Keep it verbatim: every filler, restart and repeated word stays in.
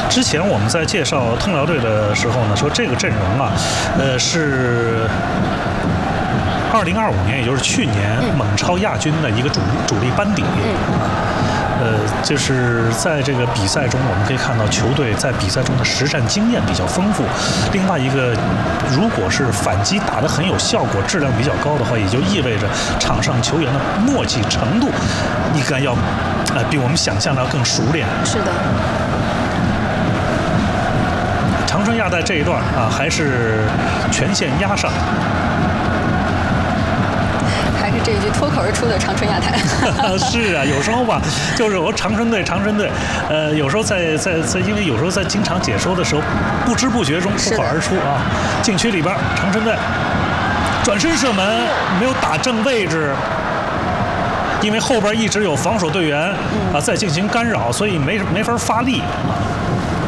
之前我们在介绍通辽队的时候呢，说这个阵容啊，呃是二零二五年，也就是去年蒙超亚军的一个主主力班底。呃，就是在这个比赛中，我们可以看到球队在比赛中的实战经验比较丰富。另外一个，如果是反击打得很有效果、质量比较高的话，也就意味着场上球员的默契程度应该要呃比我们想象的要更熟练。 是的。 长春亚泰这一段啊，还是全线压上。 还是这一句脱口而出的长春亚泰。 是啊，有时候吧，就是我长春队，长春队，呃，有时候在在在，因为有时候在经常解说的时候，不知不觉中脱口而出啊。禁区里边，长春队转身射门没有打正位置，因为后边一直有防守队员啊在进行干扰，所以没没法发力。